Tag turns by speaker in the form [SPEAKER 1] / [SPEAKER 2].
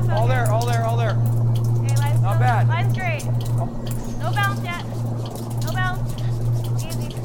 [SPEAKER 1] bounce.
[SPEAKER 2] All there, all there, all there.
[SPEAKER 1] Okay, line's
[SPEAKER 2] Not
[SPEAKER 1] still,
[SPEAKER 2] bad.
[SPEAKER 1] Line's great. No bounce yet. No bounce. Easy.